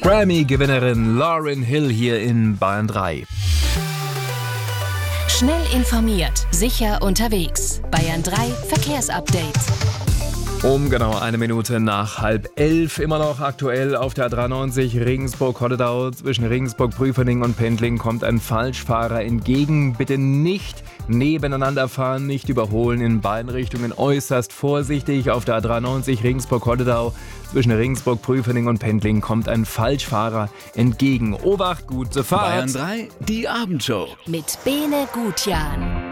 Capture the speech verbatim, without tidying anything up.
Grammy-Gewinnerin Lauryn Hill hier in Bayern drei. Schnell informiert, sicher unterwegs. Bayern drei Verkehrsupdate. Um genau eine Minute nach halb elf, immer noch aktuell auf der A dreiundneunzig Regensburg-Hoddedau. Zwischen Regensburg-Prüfening und Pendling kommt ein Falschfahrer entgegen. Bitte nicht nebeneinander fahren, nicht überholen, in beiden Richtungen äußerst vorsichtig. Auf der A dreiundneunzig Regensburg-Hoddedau zwischen Regensburg-Prüfening und Pendling kommt ein Falschfahrer entgegen. Obacht, gute Fahrt! Bayern drei, die Abendshow. Mit Bene Gutjahr.